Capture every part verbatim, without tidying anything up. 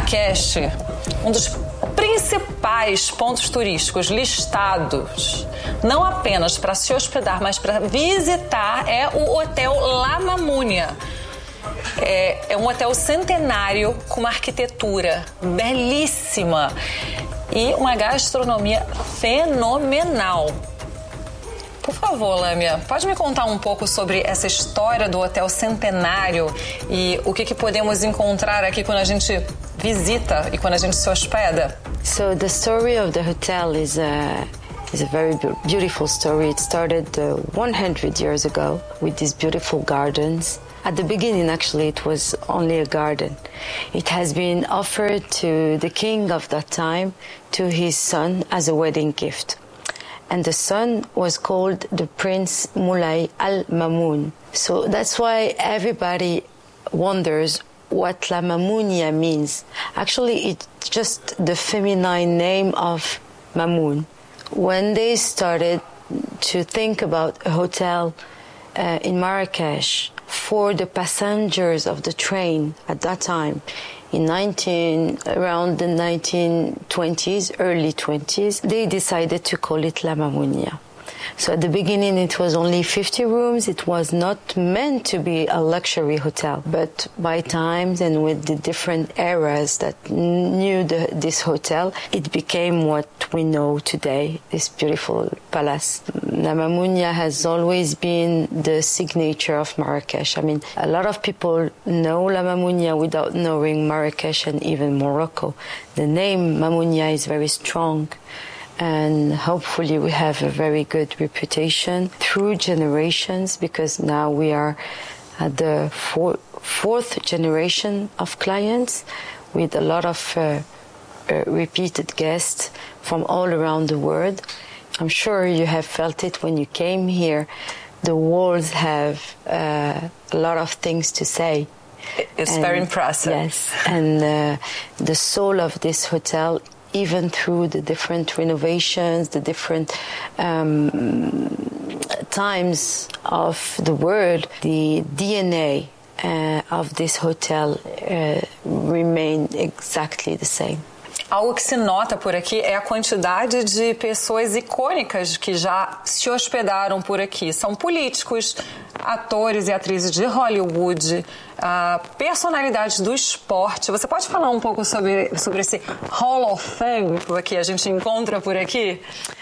Marrakech, um dos principais pontos turísticos listados, não apenas para se hospedar, mas para visitar, é o Hotel La Mamounia. É, é um hotel centenário com uma arquitetura belíssima e uma gastronomia fenomenal. Por favor, Lâmia, pode me contar um pouco sobre essa história do Hotel Centenário e o que, que podemos encontrar aqui quando a gente visita e quando a gente se hospeda? So the story of the hotel is a, is a very beautiful story. It started uh, one hundred years ago with these beautiful gardens. At the beginning, actually, it was only a garden. It has been offered to the king of that time, to his son, as a wedding gift. And the son was called the Prince Moulay Al Mamoun. So that's why everybody wonders what La Mamounia means. Actually, it's just the feminine name of Mamoun. When they started to think about a hotel uh, in Marrakech for the passengers of the train at that time, in nineteen around the nineteen twenties, early twenties, they decided to call it La Mamounia. So at the beginning it was only fifty rooms. It was not meant to be a luxury hotel. But by times and with the different eras that knew the, this hotel, it became what we know today, this beautiful palace. La Mamounia has always been the signature of Marrakech. I mean, a lot of people know La Mamounia without knowing Marrakech and even Morocco. The name Mamounia is very strong. And hopefully we have a very good reputation through generations, because now we are at the four, fourth generation of clients with a lot of uh, uh, repeated guests from all around the world. I'm sure you have felt it when you came here. The walls have uh, a lot of things to say. It's and, very impressive. Yes, and uh, the soul of this hotel, even through the different renovations, the different um, times of the world, the D N A uh, of this hotel uh, remain exactly the same. Algo que se nota por aqui é a quantidade de pessoas icônicas que já se hospedaram por aqui. São políticos, atores e atrizes de Hollywood, uh, personalidades do esporte. Você pode falar um pouco sobre, sobre esse Hall of Fame que a gente encontra por aqui?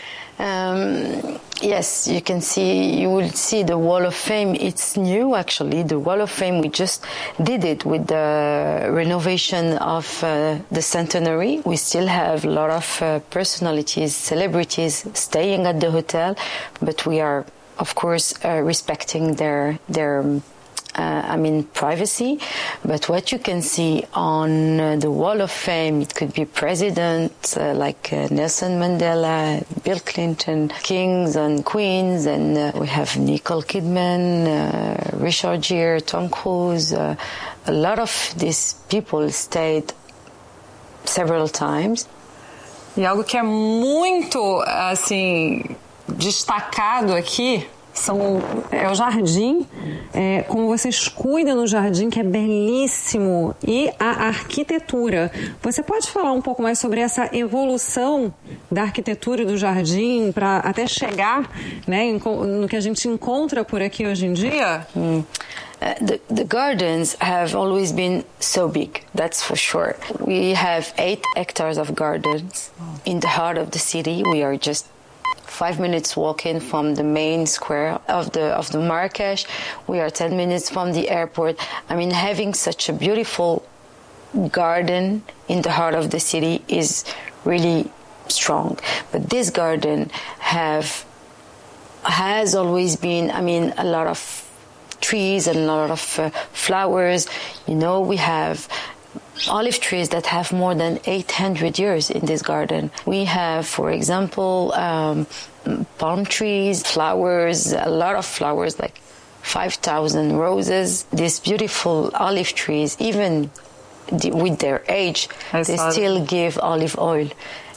Um, yes, you can see, you will see the Wall of Fame. It's new, actually. The Wall of Fame, we just did it with the renovation of uh, the centenary. We still have a lot of uh, personalities, celebrities staying at the hotel, but we are, of course, uh, respecting their their Uh, I mean, privacy. But what you can see on uh, the Wall of Fame, it could be presidents uh, like uh, Nelson Mandela, Bill Clinton, kings and queens, and uh, we have Nicole Kidman, uh, Richard Gere, Tom Cruise. Uh, a lot of these people stayed several times. E algo que é muito, assim, destacado aqui São, é o jardim, é, como vocês cuidam no jardim, que é belíssimo, e a arquitetura. Você pode falar um pouco mais sobre essa evolução da arquitetura do jardim para até chegar, né, no que a gente encontra por aqui hoje em dia? Mm. Uh, the, the gardens have always been so big, that's for sure. We have eight hectares of gardens in the heart of the city. We are just five minutes walking from the main square of the of the Marrakech. We are ten minutes from the airport. I mean, having such a beautiful garden in the heart of the city is really strong. But this garden have has always been, I mean, a lot of trees and a lot of uh, flowers. You know, we have olive trees that have more than eight hundred years in this garden. We have, for example, um, palm trees, flowers, a lot of flowers, like five thousand roses. These beautiful olive trees, even the, with their age, I they still that. give olive oil.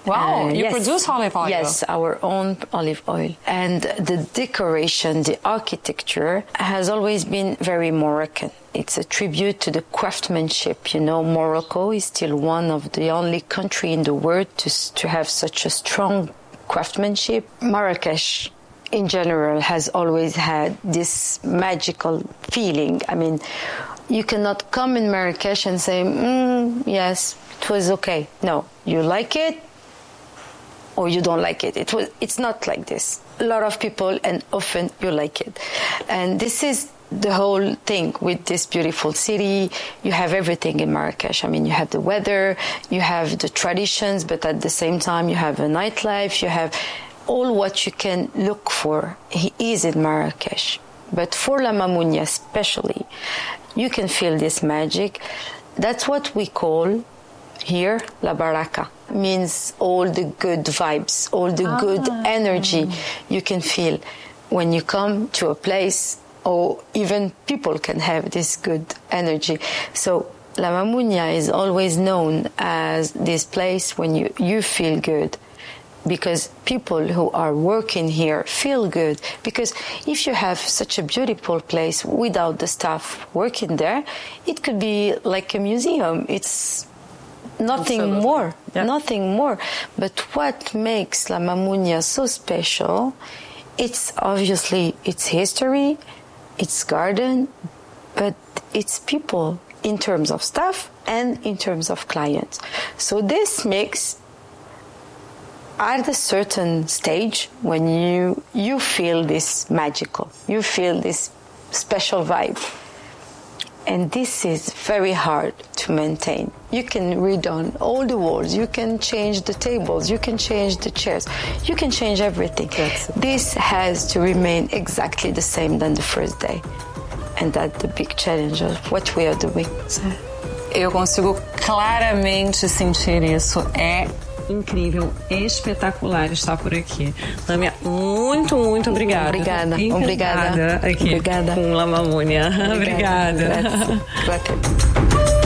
Wow, Uh, you yes. produce olive oil? Yes, our own olive oil. And the decoration, the architecture has always been very Moroccan. It's a tribute to the craftsmanship. You know, Morocco is still one of the only country in the world to, to have such a strong craftsmanship. Marrakesh, in general, has always had this magical feeling. I mean, you cannot come in Marrakesh and say, mm, yes, it was okay. No, you like it or you don't like it. It was. It's not like this. A lot of people, and often you like it. And this is the whole thing with this beautiful city. You have everything in Marrakesh. I mean, you have the weather, you have the traditions, but at the same time, you have a nightlife, you have all what you can look for is in Marrakesh. But for La Mamounia especially, you can feel this magic. That's what we call here La Baraka. Means all the good vibes, all the ah. good energy you can feel when you come to a place, or even people can have this good energy. So La Mamounia is always known as this place when you, you feel good, because people who are working here feel good. Because if you have such a beautiful place without the staff working there, it could be like a museum. It's nothing Absolutely. more, yeah. nothing more. But what makes La Mamounia so special, it's obviously its history, its garden, but it's people in terms of staff and in terms of clients. So this makes, at a certain stage, when you you feel this magical, you feel this special vibe. And this is very hard to maintain. You can redone all the walls, you can change the tables, you can change the chairs, you can change everything. This has to remain exactly the same than the first day. And that's the big challenge of what we are doing. So. Eu consigo claramente sentir isso. É incrível, espetacular estar por aqui. Lamia, muito, muito obrigada. Obrigada. Obrigada. Aqui Obrigada. Com La Mamounia. Obrigada. Obrigada. Grazie. Grazie.